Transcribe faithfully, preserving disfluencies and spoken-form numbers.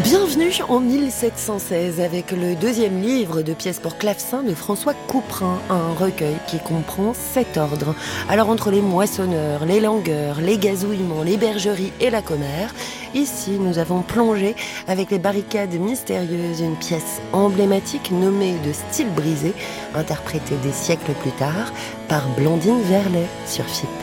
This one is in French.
Bienvenue en mille sept cent seize avec le deuxième livre de pièces pour clavecin de François Couperin, un recueil qui comprend sept ordres. Alors entre les moissonneurs, les langueurs, les gazouillements, les bergeries et la commère, ici nous avons plongé avec les barricades mystérieuses, une pièce emblématique nommée de Style brisé, interprétée des siècles plus tard par Blandine Verlet sur F I P.